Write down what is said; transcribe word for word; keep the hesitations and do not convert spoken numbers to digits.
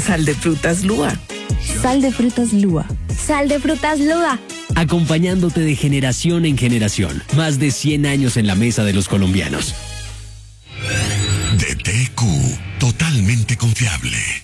Sal de frutas Lua. Sal de frutas Lua. Sal de frutas Lua. Acompañándote de generación en generación. Más de cien años en la mesa de los colombianos. D T Q, totalmente confiable.